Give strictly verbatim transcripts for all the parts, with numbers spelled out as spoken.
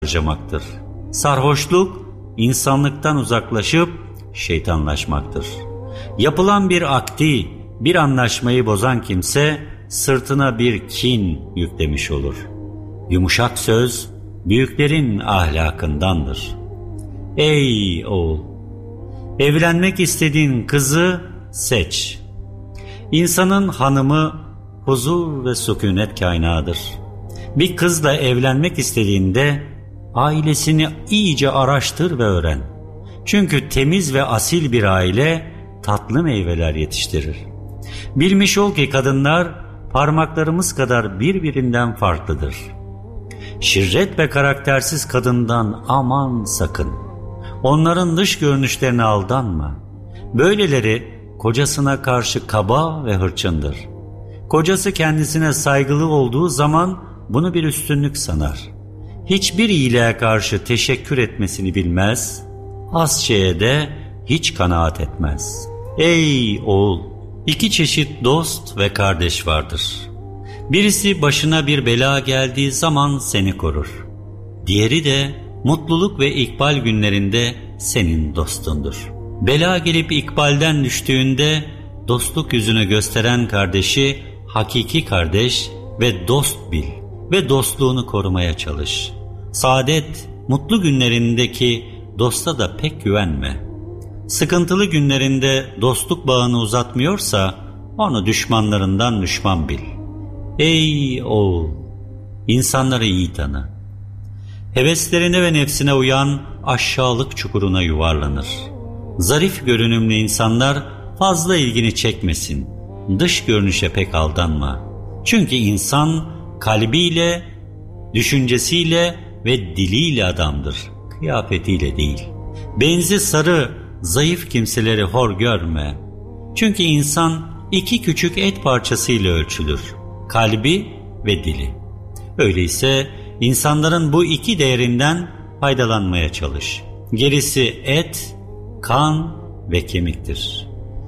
harcamaktır. Sarhoşluk, insanlıktan uzaklaşıp şeytanlaşmaktır. Yapılan bir akdi, bir anlaşmayı bozan kimse sırtına bir kin yüklemiş olur. Yumuşak söz, büyüklerin ahlakındandır. Ey oğul! Evlenmek istediğin kızı seç. İnsanın hanımı huzur ve sükunet kaynağıdır. Bir kızla evlenmek istediğinde ailesini iyice araştır ve öğren. Çünkü temiz ve asil bir aile tatlı meyveler yetiştirir. Bilmiş ol ki kadınlar parmaklarımız kadar birbirinden farklıdır. Şirret ve karaktersiz kadından aman sakın. Onların dış görünüşlerine aldanma. Böyleleri kocasına karşı kaba ve hırçındır. Kocası kendisine saygılı olduğu zaman bunu bir üstünlük sanar. Hiçbir iyiliğe karşı teşekkür etmesini bilmez, az şeye de hiç kanaat etmez. Ey oğul! İki çeşit dost ve kardeş vardır. Birisi başına bir bela geldiği zaman seni korur. Diğeri de mutluluk ve ikbal günlerinde senin dostundur. Bela gelip ikbalden düştüğünde dostluk yüzünü gösteren kardeşi hakiki kardeş ve dost bil ve dostluğunu korumaya çalış. Saadet, mutlu günlerindeki dosta da pek güvenme. Sıkıntılı günlerinde dostluk bağını uzatmıyorsa onu düşmanlarından düşman bil. Ey oğul! İnsanları iyi tanı. Heveslerine ve nefsine uyan aşağılık çukuruna yuvarlanır. Zarif görünümlü insanlar fazla ilgini çekmesin. Dış görünüşe pek aldanma. Çünkü insan kalbiyle, düşüncesiyle ve diliyle adamdır, kıyafetiyle değil. Benzi sarı, zayıf kimseleri hor görme. Çünkü insan iki küçük et parçasıyla ölçülür, kalbi ve dili. Öyleyse insanların bu iki değerinden faydalanmaya çalış. Gerisi et, kan ve kemiktir.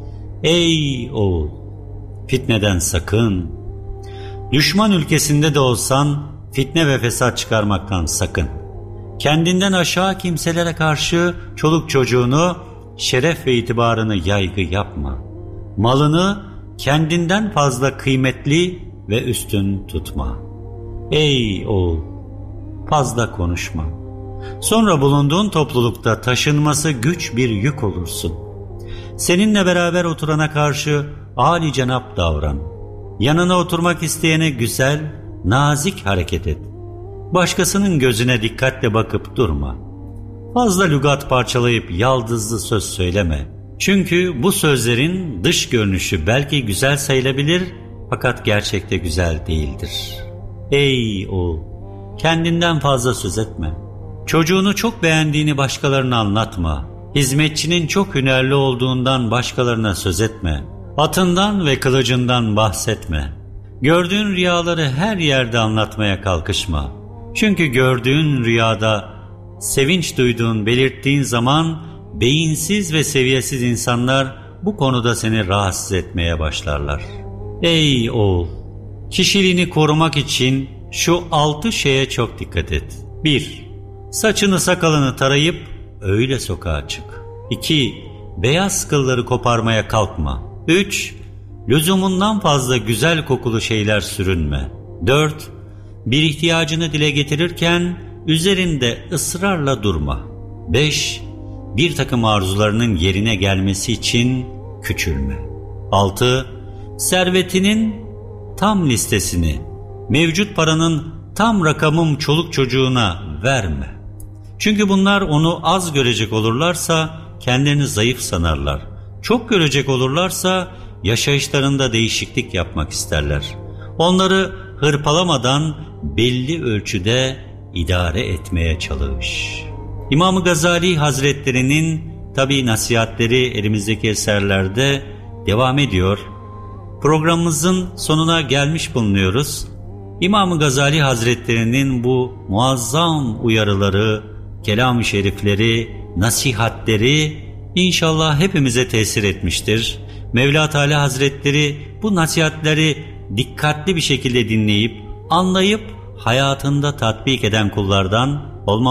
Ey oğul! Fitneden sakın. Düşman ülkesinde de olsan fitne ve fesat çıkarmaktan sakın. Kendinden aşağı kimselere karşı çoluk çocuğunu, şeref ve itibarını yaygı yapma. Malını kendinden fazla kıymetli ve üstün tutma. Ey oğul! Fazla konuşma. Sonra bulunduğun toplulukta taşınması güç bir yük olursun. Seninle beraber oturana karşı âli-cenap davran. Yanına oturmak isteyene güzel, nazik hareket et. Başkasının gözüne dikkatle bakıp durma. Fazla lügat parçalayıp yaldızlı söz söyleme. Çünkü bu sözlerin dış görünüşü belki güzel sayılabilir fakat gerçekte güzel değildir. Ey oğul! Kendinden fazla söz etme. Çocuğunu çok beğendiğini başkalarına anlatma. Hizmetçinin çok hünerli olduğundan başkalarına söz etme. Atından ve kılıcından bahsetme. Gördüğün rüyaları her yerde anlatmaya kalkışma. Çünkü gördüğün rüyada sevinç duyduğun, belirttiğin zaman beyinsiz ve seviyesiz insanlar bu konuda seni rahatsız etmeye başlarlar. Ey oğul! Kişiliğini korumak için şu altı şeye çok dikkat et. bir Saçını sakalını tarayıp öyle sokağa çık. iki Beyaz kılları koparmaya kalkma. üç Lüzumundan fazla güzel kokulu şeyler sürünme. dört Bir ihtiyacını dile getirirken üzerinde ısrarla durma. beş Bir takım arzularının yerine gelmesi için küçülme. altı Servetinin tam listesini, mevcut paranın tam rakamım çoluk çocuğuna verme. Çünkü bunlar onu az görecek olurlarsa kendilerini zayıf sanarlar. Çok görecek olurlarsa yaşayışlarında değişiklik yapmak isterler. Onları hırpalamadan belli ölçüde idare etmeye çalış. İmam-ı Gazali Hazretleri'nin tabi nasihatleri elimizdeki eserlerde devam ediyor. Programımızın sonuna gelmiş bulunuyoruz. İmam-ı Gazali Hazretleri'nin bu muazzam uyarıları, kelam-ı şerifleri, nasihatleri inşallah hepimize tesir etmiştir. Mevla Teala Hazretleri bu nasihatleri dikkatli bir şekilde dinleyip, anlayıp hayatında tatbik eden kullardan olmalı.